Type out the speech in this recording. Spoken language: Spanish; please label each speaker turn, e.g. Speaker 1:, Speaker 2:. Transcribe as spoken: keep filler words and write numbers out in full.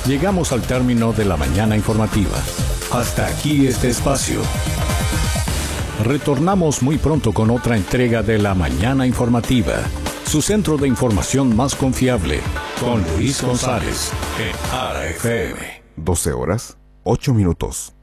Speaker 1: Llegamos al término de la mañana informativa. Hasta aquí este espacio. Retornamos muy pronto con otra entrega de la mañana informativa, su centro de información más confiable, con Luis González, en A R A F M.
Speaker 2: doce horas, ocho minutos.